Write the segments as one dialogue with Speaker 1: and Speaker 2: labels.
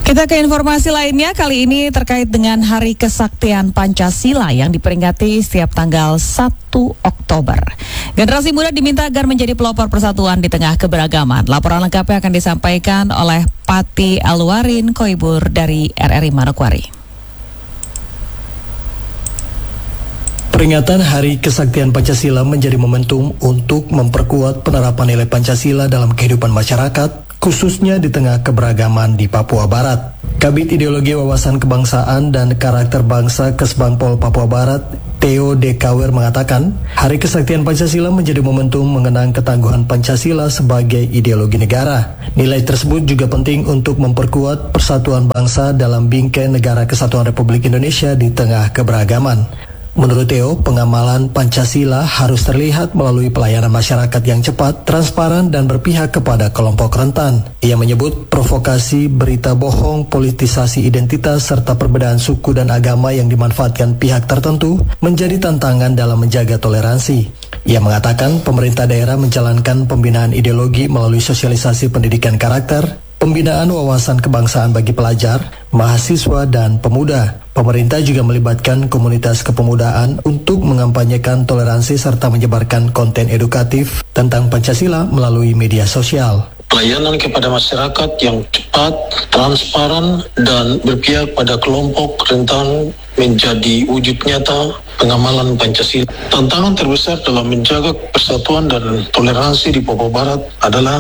Speaker 1: Kita ke informasi lainnya, kali ini terkait dengan Hari Kesaktian Pancasila yang diperingati setiap tanggal 1 Oktober. Generasi muda diminta agar menjadi pelopor persatuan di tengah keberagaman. Laporan lengkapnya akan disampaikan oleh Pati Alwarin Koibur dari RRI Manokwari.
Speaker 2: Peringatan Hari Kesaktian Pancasila menjadi momentum untuk memperkuat penerapan nilai Pancasila dalam kehidupan masyarakat, khususnya di tengah keberagaman di Papua Barat. Kabid Ideologi Wawasan Kebangsaan dan Karakter Bangsa Kesbangpol Papua Barat, Theo D. Kawer mengatakan, Hari Kesaktian Pancasila menjadi momentum mengenang ketangguhan Pancasila sebagai ideologi negara. Nilai tersebut juga penting untuk memperkuat persatuan bangsa dalam bingkai Negara Kesatuan Republik Indonesia di tengah keberagaman. Menurut Theo, pengamalan Pancasila harus terlihat melalui pelayanan masyarakat yang cepat, transparan, dan berpihak kepada kelompok rentan. Ia menyebut provokasi, berita bohong, politisasi identitas, serta perbedaan suku dan agama yang dimanfaatkan pihak tertentu menjadi tantangan dalam menjaga toleransi. Ia mengatakan pemerintah daerah menjalankan pembinaan ideologi melalui sosialisasi pendidikan karakter, pembinaan wawasan kebangsaan bagi pelajar, mahasiswa, dan pemuda. Pemerintah juga melibatkan komunitas kepemudaan untuk mengampanyekan toleransi serta menyebarkan konten edukatif tentang Pancasila melalui media sosial.
Speaker 3: Pelayanan kepada masyarakat yang cepat, transparan, dan berpihak pada kelompok rentan menjadi wujud nyata pengamalan Pancasila. Tantangan terbesar dalam menjaga persatuan dan toleransi di Papua Barat adalah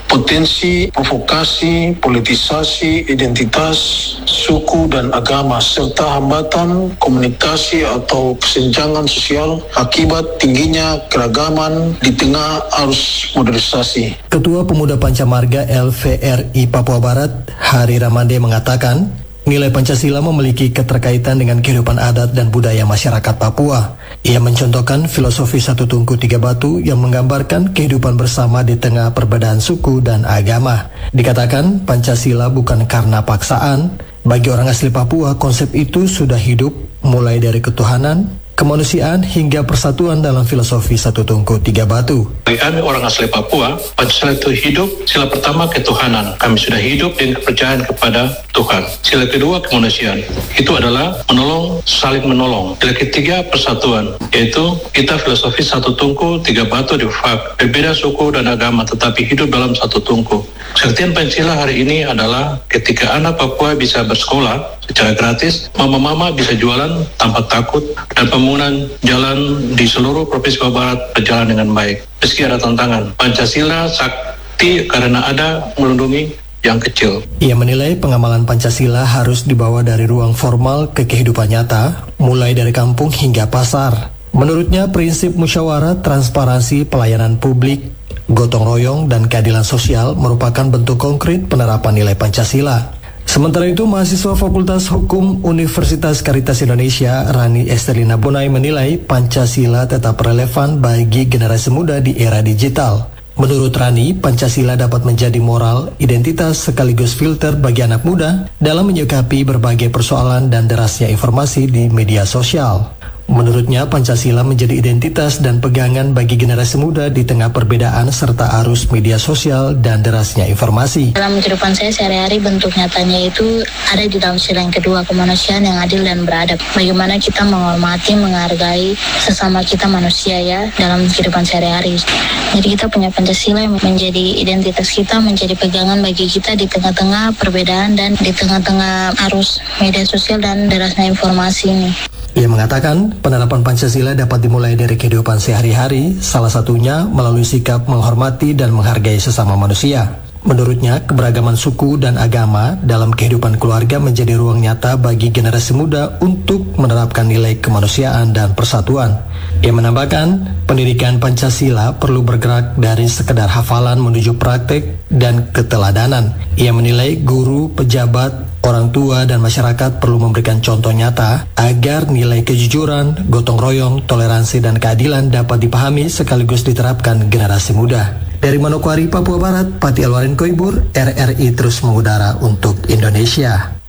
Speaker 3: potensi provokasi, politisasi, identitas, suku dan agama, serta hambatan komunikasi atau kesenjangan sosial akibat tingginya keragaman di tengah arus modernisasi.
Speaker 2: Ketua Pemuda Pancamarga LVRI Papua Barat, Hari Ramande mengatakan, nilai Pancasila memiliki keterkaitan dengan kehidupan adat dan budaya masyarakat Papua. Ia mencontohkan filosofi Satu Tungku Tiga Batu yang menggambarkan kehidupan bersama di tengah perbedaan suku dan agama. Dikatakan Pancasila bukan karena paksaan. Bagi orang asli Papua, konsep itu sudah hidup mulai dari ketuhanan, kemanusiaan hingga persatuan dalam filosofi Satu Tungku Tiga Batu.
Speaker 3: Bagi kami orang asli Papua, Pancasila itu hidup. Sila pertama ketuhanan. Kami sudah hidup dengan kepercayaan kepada Tuhan. Sila kedua kemanusiaan. Itu adalah menolong, saling menolong. Sila ketiga persatuan. Yaitu kita filosofi Satu Tungku Tiga Batu di FAK. Berbeda suku dan agama tetapi hidup dalam satu tungku. Kesaktian Pancasila hari ini adalah ketika anak Papua bisa bersekolah secara gratis, mama-mama bisa jualan tanpa takut, dan pembangunan jalan di seluruh Provinsi Papua Barat berjalan dengan baik. Meski ada tantangan, Pancasila sakti karena ada melindungi yang kecil.
Speaker 2: Ia menilai pengamalan Pancasila harus dibawa dari ruang formal ke kehidupan nyata, mulai dari kampung hingga pasar. Menurutnya, prinsip musyawarah, transparansi, pelayanan publik, gotong royong, dan keadilan sosial merupakan bentuk konkret penerapan nilai Pancasila. Sementara itu, mahasiswa Fakultas Hukum Universitas Caritas Indonesia, Rani Estelina Bonai menilai Pancasila tetap relevan bagi generasi muda di era digital. Menurut Rani, Pancasila dapat menjadi moral, identitas sekaligus filter bagi anak muda dalam menyikapi berbagai persoalan dan derasnya informasi di media sosial. Menurutnya, Pancasila menjadi identitas dan pegangan bagi generasi muda di tengah perbedaan serta arus media sosial dan derasnya informasi.
Speaker 4: Dalam kehidupan saya sehari-hari, bentuk nyatanya itu ada di dalam sila yang kedua, kemanusiaan yang adil dan beradab. Bagaimana kita menghormati, menghargai sesama kita manusia ya dalam kehidupan sehari-hari. Jadi kita punya Pancasila yang menjadi identitas kita, menjadi pegangan bagi kita di tengah-tengah perbedaan dan di tengah-tengah arus media sosial dan derasnya informasi ini.
Speaker 2: Ia mengatakan penerapan Pancasila dapat dimulai dari kehidupan sehari-hari, salah satunya melalui sikap menghormati dan menghargai sesama manusia. Menurutnya, keberagaman suku dan agama dalam kehidupan keluarga menjadi ruang nyata bagi generasi muda untuk menerapkan nilai kemanusiaan dan persatuan. Ia menambahkan, pendidikan Pancasila perlu bergerak dari sekedar hafalan menuju praktek dan keteladanan. Ia menilai guru, pejabat, orang tua, dan masyarakat perlu memberikan contoh nyata agar nilai kejujuran, gotong royong, toleransi, dan keadilan dapat dipahami sekaligus diterapkan generasi muda. Dari Manokwari, Papua Barat, Pati Alwarin Koibur, RRI terus mengudara untuk Indonesia.